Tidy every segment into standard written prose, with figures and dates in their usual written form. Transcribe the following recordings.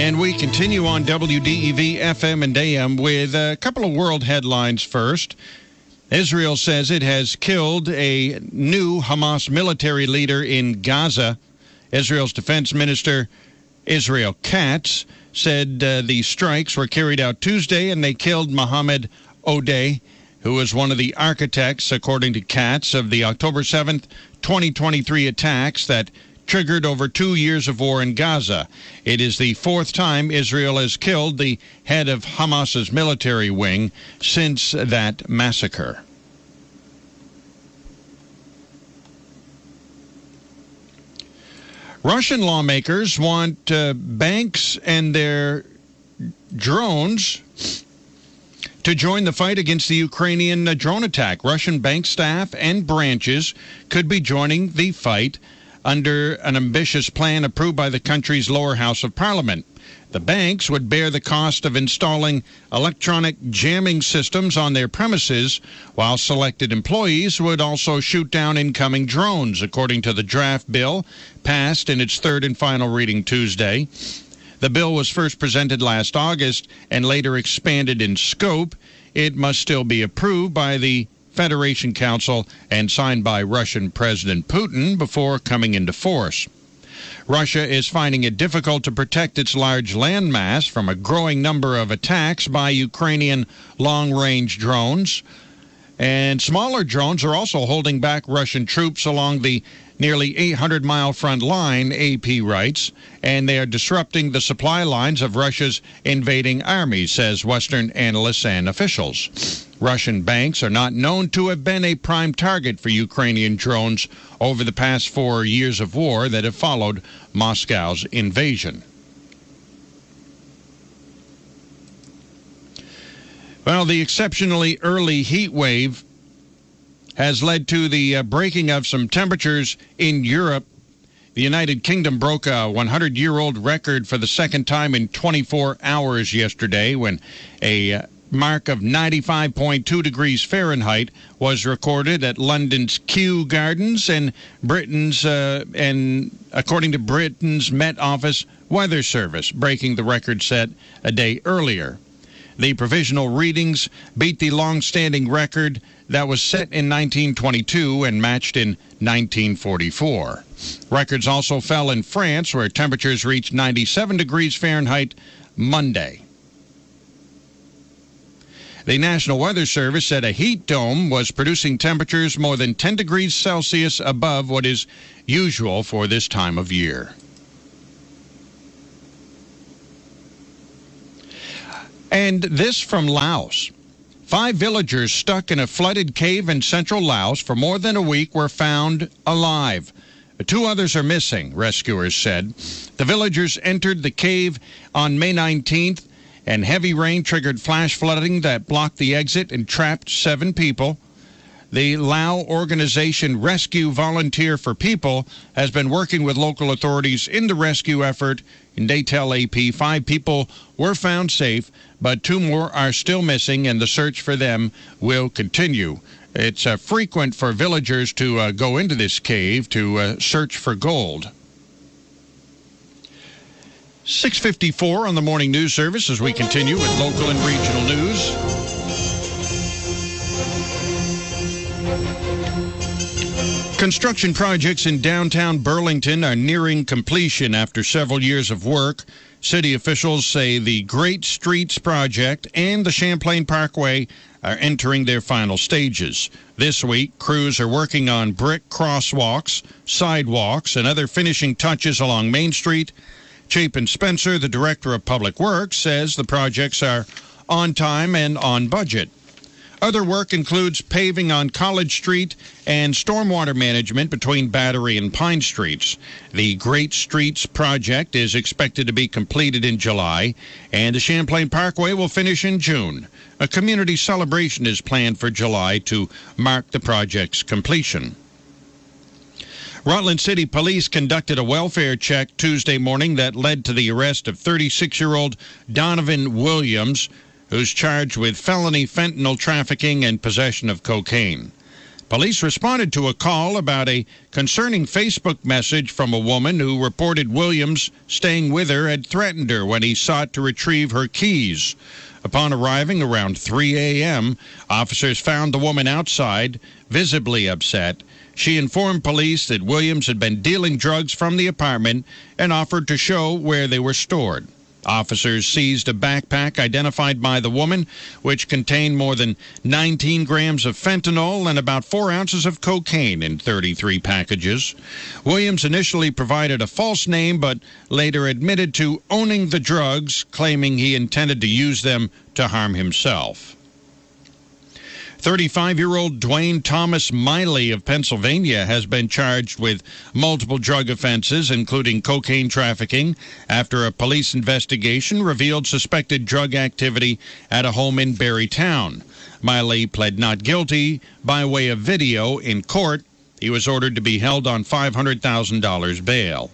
And we continue on WDEV FM and AM with a couple of world headlines first. Israel says it has killed a new Hamas military leader in Gaza. Israel's defense minister, Israel Katz, said the strikes were carried out Tuesday and they killed Mohammed Odeh, who was one of the architects, according to Katz, of the October 7th, 2023 attacks that triggered over 2 years of war in Gaza. It is the fourth time Israel has killed the head of Hamas's military wing since that massacre. Russian lawmakers want banks and their drones to join the fight against the Ukrainian drone attack. Russian bank staff and branches could be joining the fight under an ambitious plan approved by the country's lower house of parliament. The banks would bear the cost of installing electronic jamming systems on their premises, while selected employees would also shoot down incoming drones, according to the draft bill passed in its third and final reading Tuesday. The bill was first presented last August and later expanded in scope. It must still be approved by the Federation Council and signed by Russian President Putin before coming into force. Russia is finding it difficult to protect its large landmass from a growing number of attacks by Ukrainian long-range drones. And smaller drones are also holding back Russian troops along the nearly 800-mile front line, AP writes, and they are disrupting the supply lines of Russia's invading army, says Western analysts and officials. Russian banks are not known to have been a prime target for Ukrainian drones over the past 4 years of war that have followed Moscow's invasion. Well, the exceptionally early heat wave has led to the breaking of some temperatures in Europe. The United Kingdom broke a 100-year-old record for the second time in 24 hours yesterday when a mark of 95.2 degrees Fahrenheit was recorded at London's Kew Gardens and according to Britain's Met Office Weather Service, breaking the record set a day earlier. The provisional readings beat the long-standing record that was set in 1922 and matched in 1944. Records also fell in France, where temperatures reached 97 degrees Fahrenheit Monday. The National Weather Service said a heat dome was producing temperatures more than 10 degrees Celsius above what is usual for this time of year. And this from Laos. 5 villagers stuck in a flooded cave in central Laos for more than a week were found alive. 2 others are missing, rescuers said. The villagers entered the cave on May 19th, and heavy rain triggered flash flooding that blocked the exit and trapped 7 people. The Lao organization Rescue Volunteer for People has been working with local authorities in the rescue effort, and they tell AP 5 people were found safe, but 2 more are still missing, and the search for them will continue. It's frequent for villagers to go into this cave to search for gold. 6:54 on the Morning News Service as we continue with local and regional news. Construction projects in downtown Burlington are nearing completion after several years of work. City officials say the Great Streets project and the Champlain Parkway are entering their final stages. This week, crews are working on brick crosswalks, sidewalks, and other finishing touches along Main Street. Chapin Spencer, the Director of Public Works, says the projects are on time and on budget. Other work includes paving on College Street and stormwater management between Battery and Pine Streets. The Great Streets project is expected to be completed in July, and the Champlain Parkway will finish in June. A community celebration is planned for July to mark the project's completion. Rutland City Police conducted a welfare check Tuesday morning that led to the arrest of 36-year-old Donovan Williams, who's charged with felony fentanyl trafficking and possession of cocaine. Police responded to a call about a concerning Facebook message from a woman who reported Williams staying with her had threatened her when he sought to retrieve her keys. Upon arriving around 3 a.m., officers found the woman outside, visibly upset. She informed police that Williams had been dealing drugs from the apartment and offered to show where they were stored. Officers seized a backpack identified by the woman, which contained more than 19 grams of fentanyl and about 4 ounces of cocaine in 33 packages. Williams initially provided a false name, but later admitted to owning the drugs, claiming he intended to use them to harm himself. 35-year-old Dwayne Thomas Miley of Pennsylvania has been charged with multiple drug offenses, including cocaine trafficking, after a police investigation revealed suspected drug activity at a home in Barrytown. Miley pled not guilty by way of video in court. He was ordered to be held on $500,000 bail.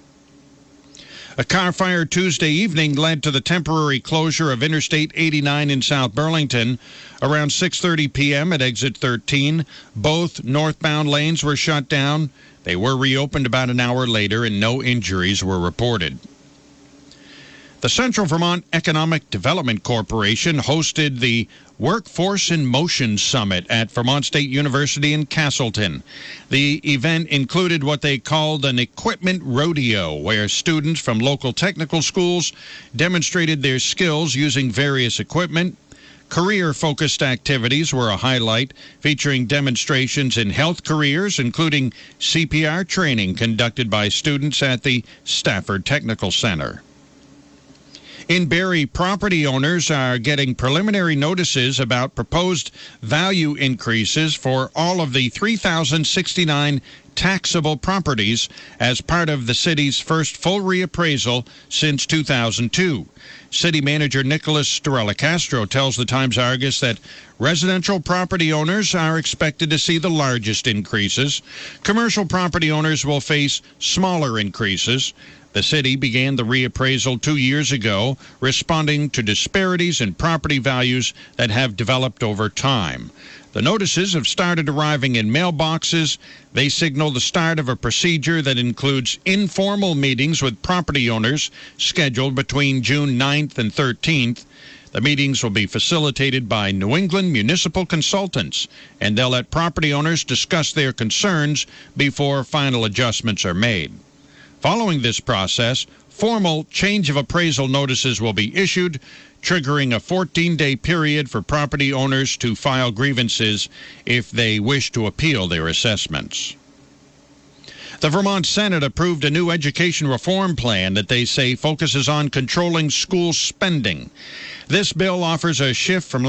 A car fire Tuesday evening led to the temporary closure of Interstate 89 in South Burlington. Around 6:30 p.m. at exit 13, both northbound lanes were shut down. They were reopened about an hour later, and no injuries were reported. The Central Vermont Economic Development Corporation hosted the Workforce in Motion Summit at Vermont State University in Castleton. The event included what they called an equipment rodeo, where students from local technical schools demonstrated their skills using various equipment. Career-focused activities were a highlight, featuring demonstrations in health careers, including CPR training conducted by students at the Stafford Technical Center. In Barrie, property owners are getting preliminary notices about proposed value increases for all of the 3,069 taxable properties as part of the city's first full reappraisal since 2002. City Manager Nicholas Storella Castro tells the Times-Argus that residential property owners are expected to see the largest increases. Commercial property owners will face smaller increases. The city began the reappraisal 2 years ago, responding to disparities in property values that have developed over time. The notices have started arriving in mailboxes. They signal the start of a procedure that includes informal meetings with property owners scheduled between June 9th and 13th. The meetings will be facilitated by New England Municipal Consultants, and they'll let property owners discuss their concerns before final adjustments are made. Following this process, formal change of appraisal notices will be issued, triggering a 14-day period for property owners to file grievances if they wish to appeal their assessments. The Vermont Senate approved a new education reform plan that they say focuses on controlling school spending. This bill offers a shift from